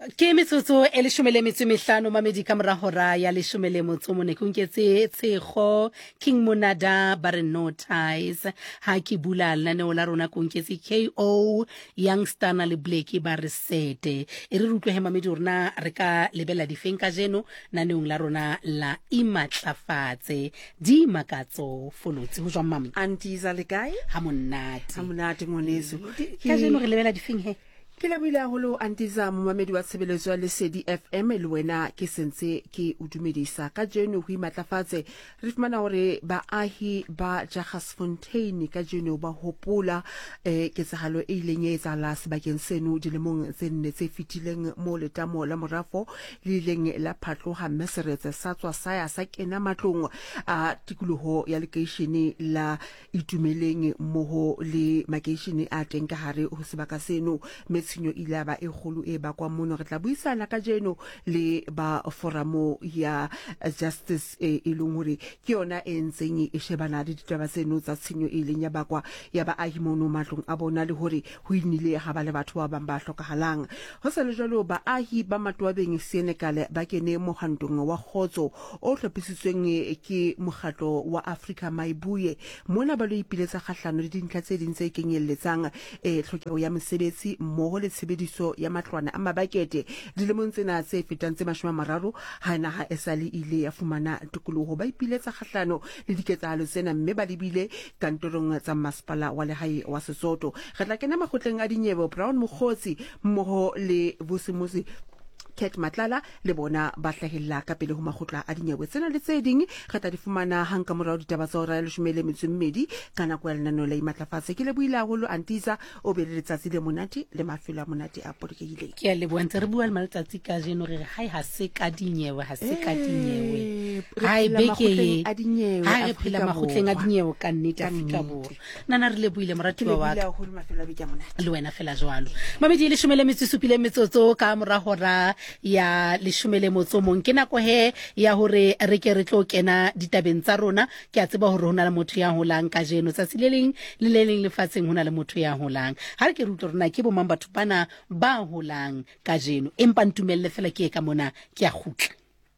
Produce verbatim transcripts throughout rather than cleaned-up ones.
Ke metsotso e leshome le metso e mehlano mamedi ka mora hora ya leshome le motso o mone ke nketse tshego King Monada ba re no ties ha ke bula lenaneo la rona ke nketse K O Youngster na le Blackie ba re sete e re rutlwe he mamedi rona re ka lebela difeng ka jeno naneong la rona la imatlafatse di makatso folotse ho jwa mama Antiza le kae ha monate ha monate ngwaneso ka jeno re lebela difeng he ke la buile haholo Antiza momamedi wa tshebeletso ya Lesedi F M le wena ke sentse ke o dumedisa ka jeno ho imatlafatse re fumana hore baahi ba Jagersfontein ka jeno ba hopola eh ketsahalo e ileng e etsahala sebakeng seno dilemong tse nne tse fetileng mo letamo la morafo le ileng la phatloha meseretse sa tswa saya sa kena matlong a tikoloho ya lekeishene la Itumeleng moho le makeishene a teng ka hare ho sebaka seno tshenyo ilaba e kholo e ba kwa mono re tla buisana ka jeno le ba foramo ya justice e ileng hore ke yona e ntseng e shebana le ditaba tseno tsa tshenyo e leng ya bakwa ya ba ahi mono matlong a bona le hore ho inile ha ba le batho ba bang ba hlokahalang ho sa le jalo ba ahi ba matwabeng Senegal ba kene mohantong wa khotso o hlophisitsweng ke mokgatlo wa Africa Maibuye mona ba lo ipiletsa kgahlano le dintlha tse ding tse kenyelletsang e tlhokeho ya mesebetsi mo le tshebediso ya matlwana a mabakete dilemong tsena tse fetang tse mashome a mararo ha naha e sale ile ya fumana tikoloho ba ipiletsa kgahlano le diketsahalo tsena mme ba lebile kantorong tsa masepala wa lehae wa Sesotho re tla kena makgotleng a dinyewe Brown Mokgotsi mmoho le Bosemosi Ket Matlala le bona ba hlahella ka pele ho makgotla a dinyewe tsena le tse ding re tla di fumana hang ka morao ditaba tsa hora ya leshome le metso e mmedi ka nako ya lenaneo la imatlafatse ke le buile haholo Antiza o be le letsatsi le monate le mafelo a monate a podikile ke a le bontse re bua le maletsatsi ka jeno re hai ha se ka dinyewe ha se ka dinyewe hai beke a dinyewe ha re phela makgotleng a dinyewe ka nnete Afrika Borwa nana re le buile moratiwa wa ka ho mafelo a beke a monate le wena fela jwalo mamedi le leshome le metso e supile metsotso ka mora hora ya leshome le motso mong ke nako he ya hore re ke re tlo kena ditabeng tsa rona ke a tseba hore hona le motho ya holang ka jeno tsa sileleng le leleng lefatsheng hona le motho ya holang ha re ke rutlo rona ke bo mang batho bana ba holang ka jeno empa ntumelle fela ke ka mona ke a khutla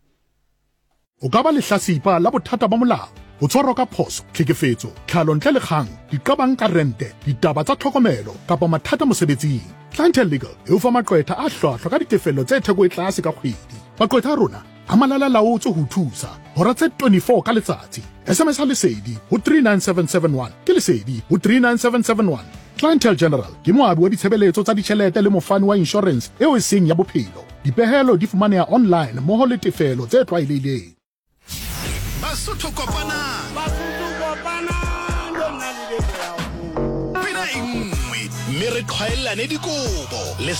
o ka ba le hlasipa la bothata ba molao o tshwarwa ka phoso tlhekefetso tlhalontle le kgang diqabang ka rente ditaba tsa tlhokomelo kapa mathata mosebetsing Clientele Legal e o fa maqwetha a hlwahlwa ka ditefello tse theko e tlase ka kgwedi maqwetha a rona a malala laotswe ho thusa hora tse twenty-four ka letsatsi S M S ha lesedi ho three nine seven seven one ke lesedi ho three nine seven seven one Clientele General ke moabi wa ditshebeletso tsa ditjhelete le mofani wa insurance eo e seng ya bophelo dipehelo di fumaneha online moho le tefelo tse tlwaelehileng Basotho kopana Basotho kopana ndona le le ya ho pina ingwe mme re tlhaelane dikobo